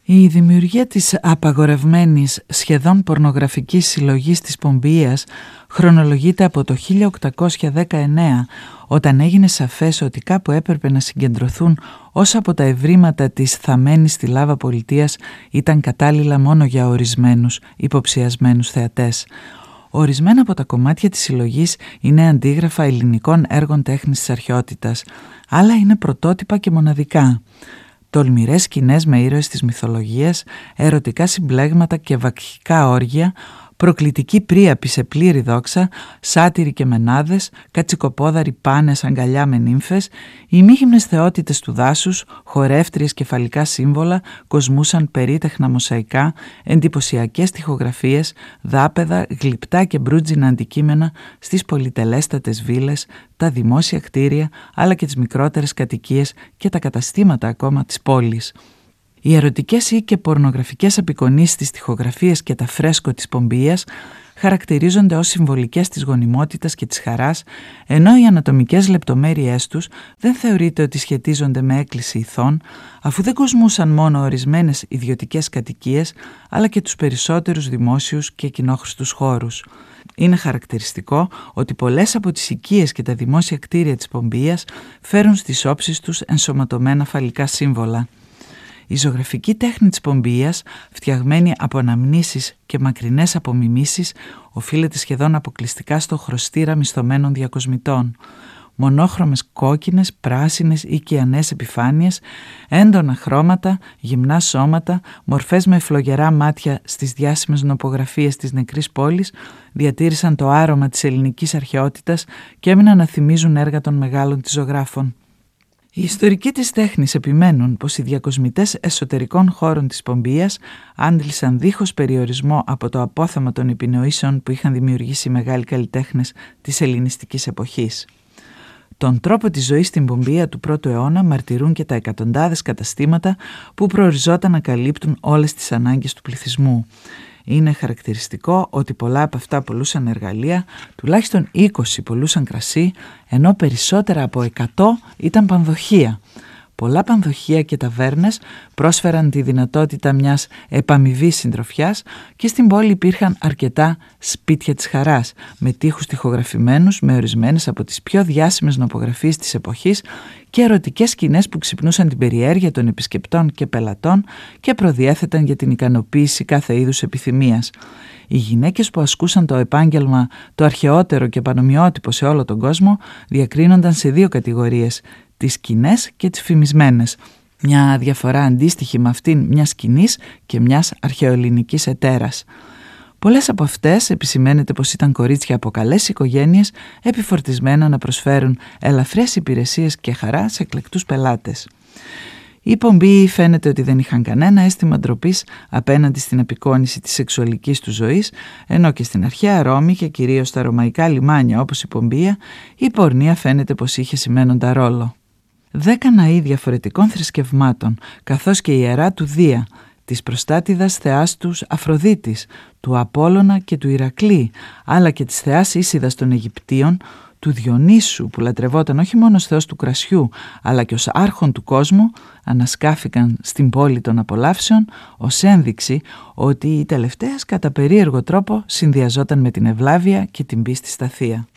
Η δημιουργία της απαγορευμένης σχεδόν πορνογραφικής συλλογής της Πομπείας χρονολογείται από το 1819, όταν έγινε σαφές ότι κάπου έπρεπε να συγκεντρωθούν όσα από τα ευρήματα της θαμμένης στη λάβα πολιτείας ήταν κατάλληλα μόνο για ορισμένους υποψιασμένους θεατές. Ορισμένα από τα κομμάτια της συλλογής είναι αντίγραφα ελληνικών έργων τέχνης της αρχαιότητας, άλλα είναι πρωτότυπα και μοναδικά. Τολμηρές σκηνές με ήρωες της μυθολογίας, ερωτικά συμπλέγματα και βακχικά όργια, προκλητική πρίαπη σε πλήρη δόξα, σάτυροι και μενάδες, κατσικοπόδαροι πάνες αγκαλιά με νύμφες, οι μύγυμνες θεότητες του δάσους, χορεύτριες κεφαλικά σύμβολα, κοσμούσαν περίτεχνα μοσαϊκά, εντυπωσιακές τοιχογραφίες, δάπεδα, γλυπτά και μπρούτζινα αντικείμενα στις πολυτελέστατες βίλες, τα δημόσια κτίρια, αλλά και τις μικρότερες κατοικίες και τα καταστήματα ακόμα της πόλης. Οι ερωτικές ή και πορνογραφικές απεικονίσεις στις τοιχογραφίες και τα φρέσκο της Πομπείας χαρακτηρίζονται ως συμβολικές της γονιμότητας και της χαράς, ενώ οι ανατομικές λεπτομέρειές τους δεν θεωρείται ότι σχετίζονται με έκκληση ηθών, αφού δεν κοσμούσαν μόνο ορισμένες ιδιωτικές κατοικίες, αλλά και τους περισσότερους δημόσιους και κοινόχρηστους χώρους. Είναι χαρακτηριστικό ότι πολλές από τις οικίες και τα δημόσια κτίρια της Πομπείας φέρουν στις όψεις τους ενσωματωμένα φαλικά σύμβολα. Η ζωγραφική τέχνη της Πομπείας, φτιαγμένη από αναμνήσεις και μακρινές απομιμήσεις, οφείλεται σχεδόν αποκλειστικά στο χρωστήρα μισθωμένων διακοσμητών. Μονόχρωμες κόκκινες, πράσινες ή κιανές επιφάνειες, έντονα χρώματα, γυμνά σώματα, μορφές με φλογερά μάτια στις διάσημες νοπογραφίες της νεκρής πόλης διατήρησαν το άρωμα της ελληνικής αρχαιότητας και έμειναν να θυμίζουν έργα των μεγάλων της ζωγράφων. Οι ιστορικοί της τέχνης επιμένουν πως οι διακοσμητές εσωτερικών χώρων της Πομπείας άντλησαν δίχως περιορισμό από το απόθεμα των επινοήσεων που είχαν δημιουργήσει οι μεγάλοι καλλιτέχνες της ελληνιστικής εποχής. Τον τρόπο της ζωής στην Πομπεία του 1ου αιώνα μαρτυρούν και τα εκατοντάδες καταστήματα που προοριζόταν να καλύπτουν όλες τις ανάγκες του πληθυσμού. Είναι χαρακτηριστικό ότι πολλά από αυτά πωλούσαν εργαλεία, τουλάχιστον 20 πωλούσαν κρασί, ενώ περισσότερα από 100 ήταν πανδοχεία. Πολλά πανδοχεία και ταβέρνες πρόσφεραν τη δυνατότητα μιας επαμοιβής συντροφιάς και στην πόλη υπήρχαν αρκετά σπίτια της χαράς, με τοίχους τοιχογραφημένους με ορισμένες από τις πιο διάσημες νοπογραφίες της εποχής και ερωτικές σκηνές που ξυπνούσαν την περιέργεια των επισκεπτών και πελατών και προδιέθεταν για την ικανοποίηση κάθε είδους επιθυμίας. Οι γυναίκες που ασκούσαν το επάγγελμα το αρχαιότερο και πανομοιότυπο σε όλο τον κόσμο διακρίνονταν σε δύο κατηγορίες, τις κοινές και τις φημισμένες. Μια διαφορά αντίστοιχη με αυτήν μιας κοινής και μιας αρχαιοελληνικής ετέρας. Πολλές από αυτές επισημαίνεται πως ήταν κορίτσια από καλές οικογένειες επιφορτισμένα να προσφέρουν ελαφριές υπηρεσίες και χαρά σε εκλεκτούς πελάτες. Οι Πομπείοι φαίνεται ότι δεν είχαν κανένα αίσθημα ντροπής απέναντι στην απεικόνιση της σεξουαλικής του ζωής, ενώ και στην αρχαία Ρώμη και κυρίως στα ρωμαϊκά λιμάνια όπως η Πομπεία, η πορνεία φαίνεται πως είχε σημαίνοντα ρόλο. 10 ναοί διαφορετικών θρησκευμάτων, καθώς και η ιερά του Δία, της προστάτηδας θεάς τους Αφροδίτης, του Απόλλωνα και του Ηρακλή, αλλά και της θεάς Ίσιδας των Αιγυπτίων, του Διονύσου που λατρευόταν όχι μόνο ως θεός του κρασιού αλλά και ως άρχον του κόσμου, ανασκάφηκαν στην πόλη των απολαύσεων ως ένδειξη ότι η τελευταίας κατά περίεργο τρόπο συνδυαζόταν με την ευλάβεια και την πίστη στα θεία.